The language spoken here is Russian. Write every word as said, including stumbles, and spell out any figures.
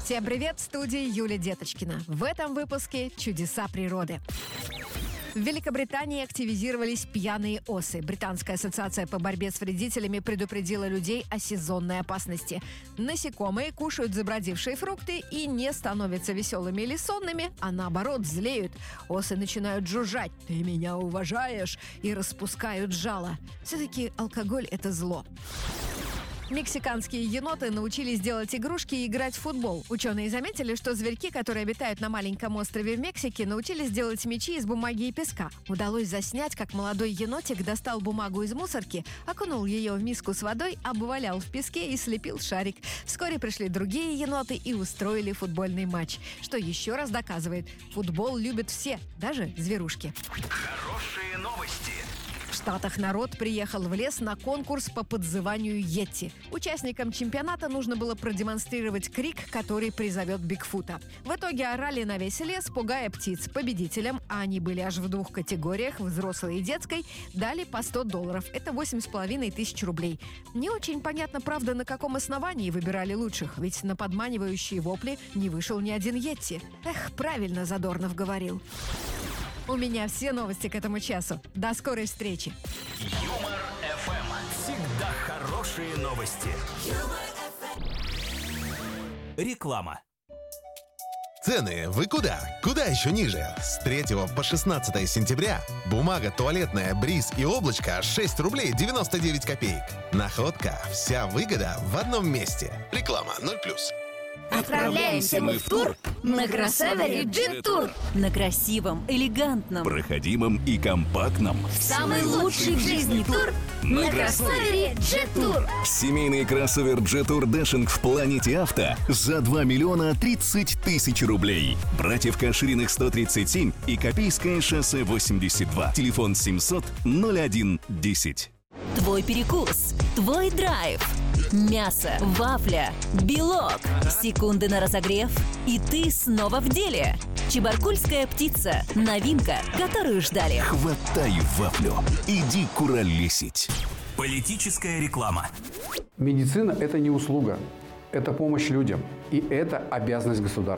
Всем привет, в студии Юлия Деточкина. В этом выпуске «Чудеса природы». В Великобритании активизировались пьяные осы. Британская ассоциация по борьбе с вредителями предупредила людей о сезонной опасности. Насекомые кушают забродившие фрукты и не становятся веселыми или сонными, а наоборот злеют. Осы начинают жужжать «ты меня уважаешь» и распускают жало. Все-таки алкоголь – это зло. Мексиканские еноты научились делать игрушки и играть в футбол. Ученые заметили, что зверьки, которые обитают на маленьком острове в Мексике, научились делать мячи из бумаги и песка. Удалось заснять, как молодой енотик достал бумагу из мусорки, окунул ее в миску с водой, обвалял в песке и слепил шарик. Вскоре пришли другие еноты и устроили футбольный матч. Что еще раз доказывает, футбол любят все, даже зверушки. Хорошие новости. В Штатах народ приехал в лес на конкурс по подзыванию йети. Участникам чемпионата нужно было продемонстрировать крик, который призовет Бигфута. В итоге орали на весь лес, пугая птиц. Победителям, а они были аж в двух категориях, взрослой и детской, дали по сто долларов. Это восемь с половиной тысяч рублей. Не очень понятно, правда, на каком основании выбирали лучших, ведь на подманивающие вопли не вышел ни один йети. Эх, правильно Задорнов говорил. У меня все новости к этому часу. До скорой встречи. Юмор эф эм. Всегда хорошие новости. Реклама. Цены вы куда? Куда еще ниже? С третьего по шестнадцатое сентября бумага туалетная «Бриз» и «Облачко» шесть рублей девяносто девять копеек. Находка. Вся выгода в одном месте. Реклама ноль плюс. Отправляемся мы в тур на кроссовере Джет-Тур. На красивом, элегантном, Проходимом и компактном. Самый лучший в жизни тур на кроссовере Джет-Тур. Семейный кроссовер Джет-Тур Дашинг в Планете Авто за два миллиона тридцать тысяч рублей. Братьев Кашириных сто тридцать семь и Копейское шоссе восемьдесят два. Телефон семьсот ноль один десять. твой перекус, твой драйв. Мясо, вафля, белок, секунды на разогрев, и ты снова в деле. Чебаркульская птица. Новинка, которую ждали. Хватай вафлю. Иди куролесить. Политическая реклама. Медицина – это не услуга, это помощь людям, и это обязанность государства.